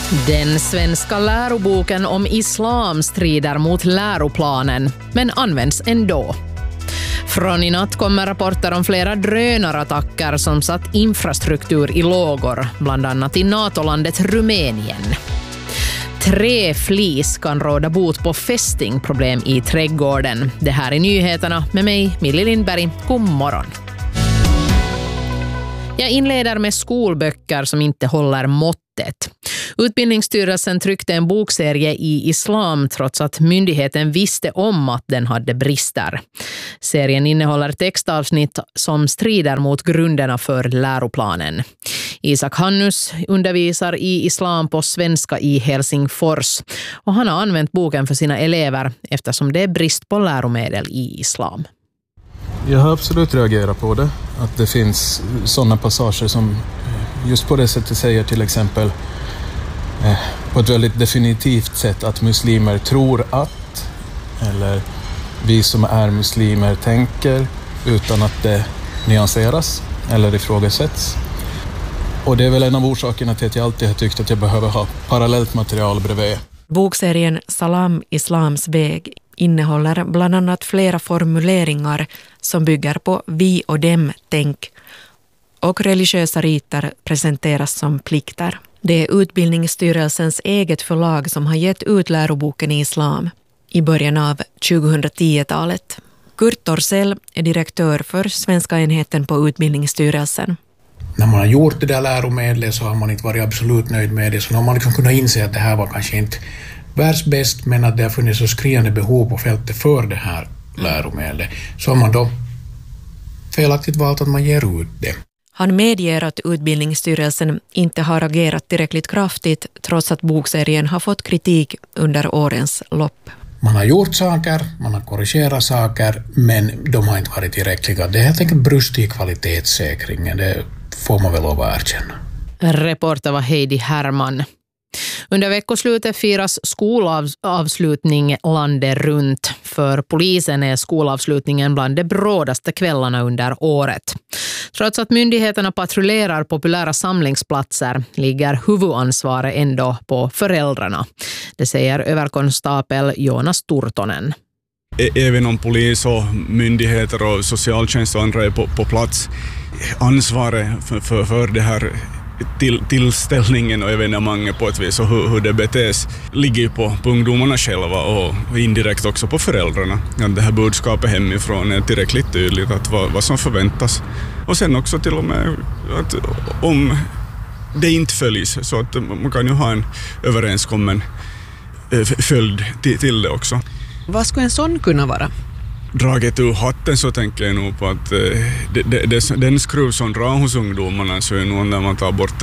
Den svenska läroboken om islam strider mot läroplanen, men används ändå. Från i natt kommer rapporter om flera drönarattacker som satt infrastruktur i lågor, bland annat i NATO-landet Rumänien. Träflis kan råda bot på fästingproblem i trädgården. Det här är nyheterna med mig, Millie Lindberg. God morgon. Jag inleder med skolböcker som inte håller måttet. Utbildningsstyrelsen tryckte en bokserie i islam trots att myndigheten visste om att den hade brister. Serien innehåller textavsnitt som strider mot grunderna för läroplanen. Isak Hannus undervisar i islam på svenska i Helsingfors och han har använt boken för sina elever eftersom det är brist på läromedel i islam. Jag har absolut reagerat på det. Att det finns sådana passager som just på det sättet säger till exempel på ett väldigt definitivt sätt att muslimer tror att, eller vi som är muslimer tänker, utan att det nyanseras eller ifrågasätts. Och det är väl en av orsakerna till att jag alltid har tyckt att jag behöver ha parallellt material bredvid. Bokserien Salam Islams väg innehåller bland annat flera formuleringar som bygger på vi och dem-tänk, och religiösa riter presenteras som plikter. Det är Utbildningsstyrelsens eget förlag som har gett ut läroboken i islam i början av 2010-talet. Kurt Torssell är direktör för svenska enheten på Utbildningsstyrelsen. När man har gjort det där läromedlet så har man inte varit absolut nöjd med det. Så har man liksom kunnat inse att det här var kanske inte världsbäst, men att det har funnits så skriande behov på fältet för det här läromedlet. Så har man då felaktigt valt att man ger ut det. Han medger att Utbildningsstyrelsen inte har agerat tillräckligt kraftigt trots att bokserien har fått kritik under årens lopp. Man har gjort saker, man har korrigerat saker, men de har inte varit tillräckliga. Det är helt enkelt brust i kvalitetssäkringen, det får man väl lov att erkänna. Reporter var Heidi Herman. Under veckoslutet firas skolavslutning landet runt. För polisen är skolavslutningen bland de brådaste kvällarna under året. Trots att myndigheterna patrullerar populära samlingsplatser ligger huvudansvaret ändå på föräldrarna. Det säger överkonstapel Jonas Turtonen. Även om polis och myndigheter och socialtjänst och andra är på plats, ansvaret för det här tillställningen och evenemanget på ett vis och hur det betes ligger ju på ungdomarna själva och indirekt också på föräldrarna. Att det här budskapet hemifrån är tillräckligt tydligt att vad som förväntas. Och sen också till och med att om det inte följs så att man kan ju ha en överenskommen följd till det också. Vad skulle en sån kunna vara? Draget ur hatten så tänker jag nog på att den skruv som drar hos ungdomarna så är nog när man tar bort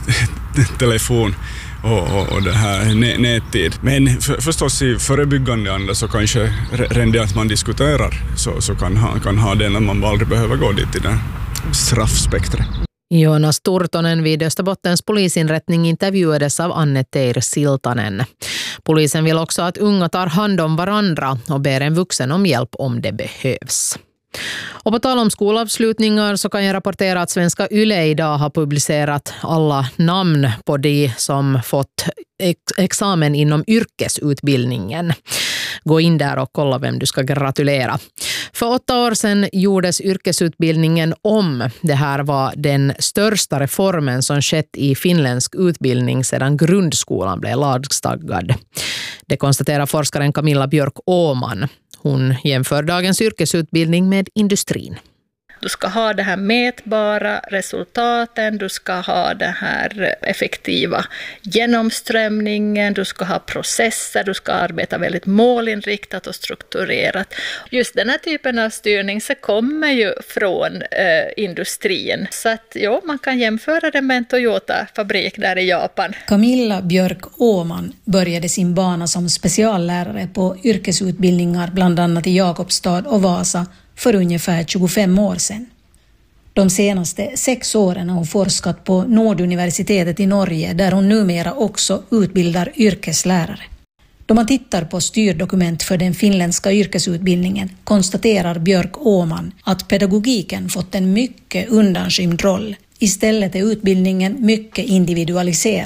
telefon och det här nättid. Men förstås i förebyggande anda så kanske redan det att man diskuterar så kan ha det när man aldrig behöver gå dit i den straffspektret. Jonas Turtonen vid Österbottens polisinrättning intervjuades av Anne Teir Siltanen. Polisen vill också att unga tar hand om varandra och ber en vuxen om hjälp om det behövs. Och på tal om skolavslutningar så kan jag rapportera att Svenska Yle idag har publicerat alla namn på de som fått examen inom yrkesutbildningen. Gå in där och kolla vem du ska gratulera. För 8 år sedan gjordes yrkesutbildningen om. Det här var den största reformen som skett i finländsk utbildning sedan grundskolan blev lagstadgad. Det konstaterar forskaren Camilla Björk-Åman. Hon jämför dagens yrkesutbildning med industrin. Du ska ha det här mätbara resultaten, du ska ha det här effektiva genomströmningen, du ska ha processer, du ska arbeta väldigt målinriktat och strukturerat. Just den här typen av styrning så kommer ju från industrin. Så att ja, man kan jämföra det med en Toyota-fabrik där i Japan. Camilla Björk-Åman började sin bana som speciallärare på yrkesutbildningar bland annat i Jakobstad och Vasa för ungefär 25 år sedan. De senaste 6 åren har hon forskat på Norduniversitetet i Norge där hon numera också utbildar yrkeslärare. Då man tittar på styrdokument för den finländska yrkesutbildningen konstaterar Björk-Åman att pedagogiken fått en mycket undanskymd roll. Istället är utbildningen mycket individualiserad.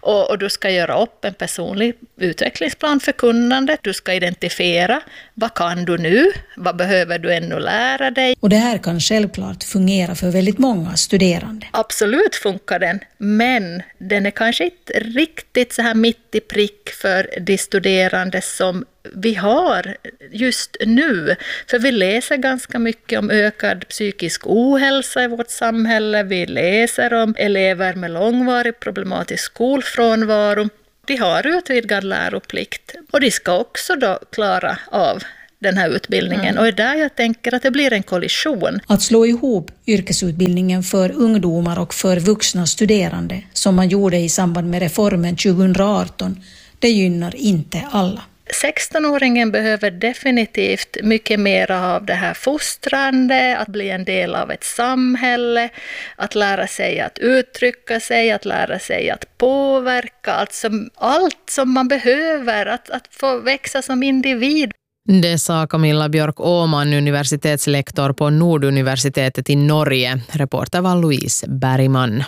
Och du ska göra upp en personlig utvecklingsplan för kunnandet. Du ska identifiera vad kan du nu, vad behöver du ännu lära dig. Och det här kan självklart fungera för väldigt många studerande. Absolut funkar den, men den är kanske inte riktigt så här mitt i prick för de studerande som vi har just nu. För vi läser ganska mycket om ökad psykisk ohälsa i vårt samhälle. Vi läser om elever med långvarig problematisk skolfrånvaro. De har utvidgad läroplikt och de ska också då klara av den här utbildningen. Och det är där jag tänker att det blir en kollision. Att slå ihop yrkesutbildningen för ungdomar och för vuxna studerande, som man gjorde i samband med reformen 2018, det gynnar inte alla. 16-åringen behöver definitivt mycket mer av det här fostrande, att bli en del av ett samhälle, att lära sig att uttrycka sig, att lära sig att påverka, alltså allt som man behöver, att få växa som individ. Det sa Camilla Björk Åman, universitetslektor på Norduniversitetet i Norge. Reporter var Louise Bergman.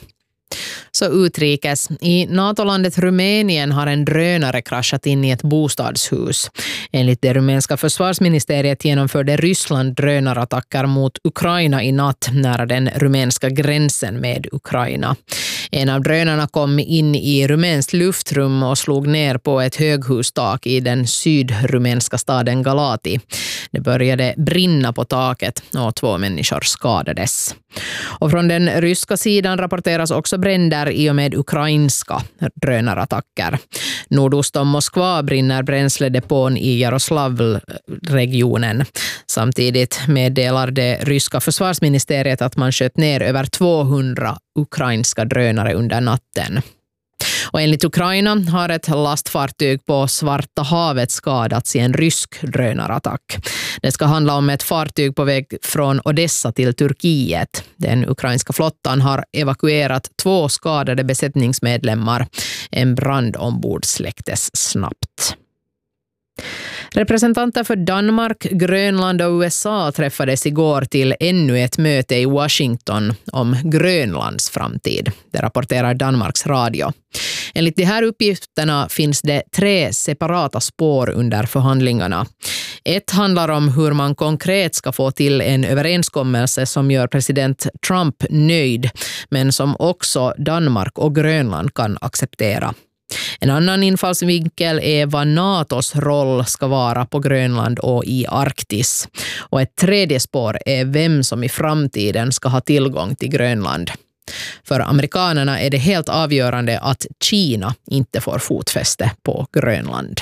Så utrikes. I NATO-landet Rumänien har en drönare kraschat in i ett bostadshus. Enligt det rumänska försvarsministeriet genomförde Ryssland drönarattacker mot Ukraina i natt nära den rumänska gränsen med Ukraina. En av drönarna kom in i rumänskt luftrum och slog ner på ett höghustak i den sydrumänska staden Galati. Det började brinna på taket och 2 människor skadades. Och från den ryska sidan rapporteras också bränder i och med ukrainska drönarattacker. Nordost om Moskva brinner bränsledepån i Jaroslavl-regionen. Samtidigt meddelar det ryska försvarsministeriet att man sköt ner över 200 ukrainska drönare under natten. Och enligt Ukraina har ett lastfartyg på Svarta havet skadats i en rysk drönarattack. Det ska handla om ett fartyg på väg från Odessa till Turkiet. Den ukrainska flottan har evakuerat 2 skadade besättningsmedlemmar. En brand ombord släcktes snabbt. Representanter för Danmark, Grönland och USA träffades igår till ännu ett möte i Washington om Grönlands framtid. Det rapporterar Danmarks radio. Enligt de här uppgifterna finns det 3 separata spår under förhandlingarna. Ett handlar om hur man konkret ska få till en överenskommelse som gör president Trump nöjd, men som också Danmark och Grönland kan acceptera. En annan infallsvinkel är vad NATOs roll ska vara på Grönland och i Arktis. Och ett tredje spår är vem som i framtiden ska ha tillgång till Grönland. För amerikanerna är det helt avgörande att Kina inte får fotfäste på Grönland.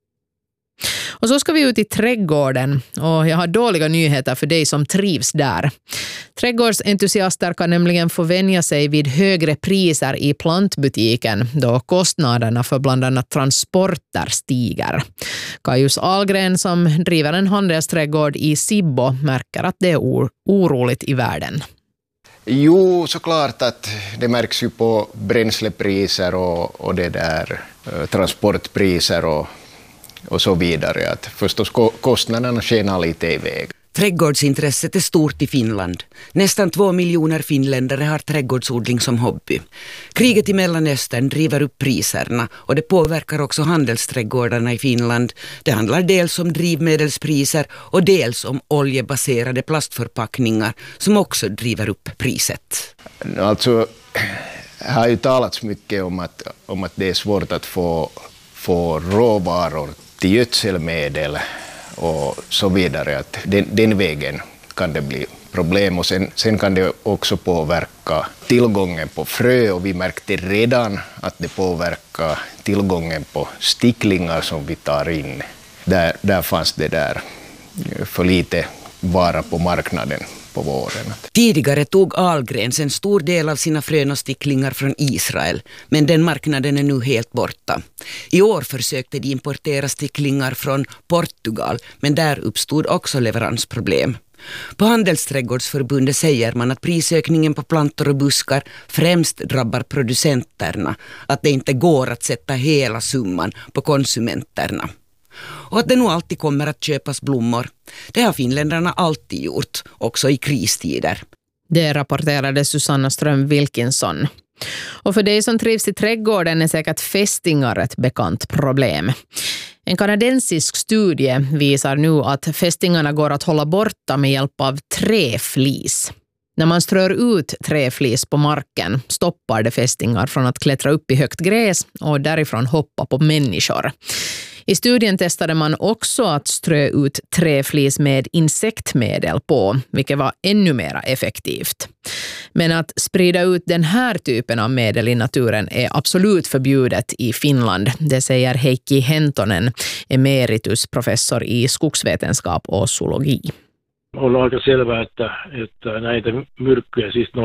Och så ska vi ut i trädgården och jag har dåliga nyheter för dig som trivs där. Trädgårdsentusiaster kan nämligen få vänja sig vid högre priser i plantbutiken då kostnaderna för bland annat transporter stiger. Kajus Ahlgren som driver en handelsträdgård i Sibbo märker att det är oroligt i världen. Jo, såklart att det märks ju på bränslepriser och det där transportpriser och så vidare. Att förstås kostnaderna skenar lite iväg. Trädgårdsintresset är stort i Finland. Nästan 2 miljoner finländare har trädgårdsodling som hobby. Kriget i Mellanöstern driver upp priserna och det påverkar också handelsträdgårdarna i Finland. Det handlar dels om drivmedelspriser och dels om oljebaserade plastförpackningar som också driver upp priset. Alltså, det har ju talats mycket om att det är svårt att få råvaror till gödselmedel och så vidare. Att den vägen kan det bli problem och sen kan det också påverka tillgången på frö och vi märkte redan att det påverkar tillgången på sticklingar som vi tar in. Där fanns det där för lite vara på marknaden på våren. Tidigare tog Ahlgrens en stor del av sina frön och sticklingar från Israel, men den marknaden är nu helt borta. I år försökte de importera sticklingar från Portugal, men där uppstod också leveransproblem. På Handelsträdgårdsförbundet säger man att prisökningen på plantor och buskar främst drabbar producenterna, att det inte går att sätta hela summan på konsumenterna. Och att det nog alltid kommer att köpas blommor. Det har finländarna alltid gjort, också i kristider. Det rapporterade Susanna Ström Wilkinson. Och för dig som trivs i trädgården är säkert fästingar ett bekant problem. En kanadensisk studie visar nu att fästingarna går att hålla borta med hjälp av träflis. När man strör ut träflis på marken stoppar det fästingar från att klättra upp i högt gräs och därifrån hoppa på människor. I studien testade man också att strö ut träflis med insektmedel på, vilket var ännu mer effektivt. Men att sprida ut den här typen av medel i naturen är absolut förbjudet i Finland, det säger Heikki Hentonen, emeritusprofessor i skogsvetenskap och zoologi. On aika selvää, että näitä myrkkyjä, siis